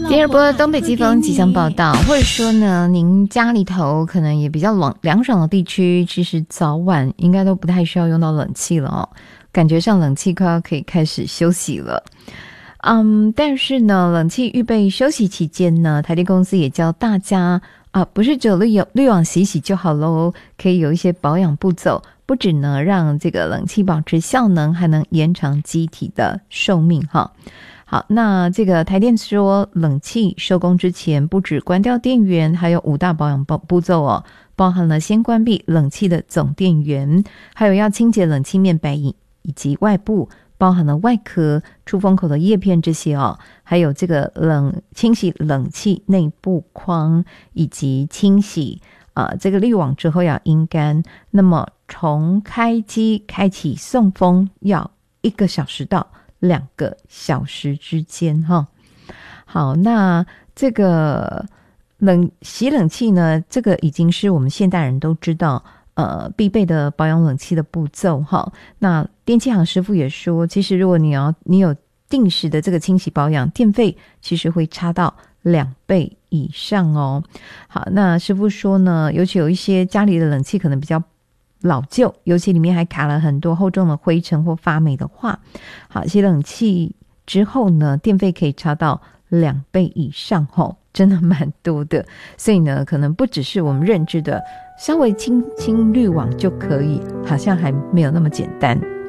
第二波东北季风即将报道，或者说呢，您家里头可能也比较凉爽的地区，其实早晚应该都不太需要用到冷气了哦，感觉上冷气快要可以开始休息了。但是呢，冷气预备休息期间呢，台电公司也教大家不是只有滤网洗洗就好咯，可以有一些保养步骤，不只能让这个冷气保持效能，还能延长机体的寿命哈。好，那这个台电说，冷气收工之前不只关掉电源，还有5大保养步骤哦，包含了先关闭冷气的总电源，还有要清洁冷气面板以及外部，包含了外壳、出风口的叶片这些哦，还有这个清洗冷气内部框，以及清洗这个滤网之后要阴干。那么从开机开启送风要1个小时到2个小时之间哈。好，那这个洗冷气呢，这个已经是我们现代人都知道必备的保养冷气的步骤哈。那电器行师傅也说，其实如果你有定时的这个清洗保养，电费其实会差到2倍以上哦。好，那师傅说呢，尤其有一些家里的冷气可能比较老旧，尤其里面还卡了很多厚重的灰尘或发霉的话，好，洗冷气之后呢，电费可以差到2倍以上吼，真的蛮多的。所以呢，可能不只是我们认知的稍微清滤网就可以，好像还没有那么简单。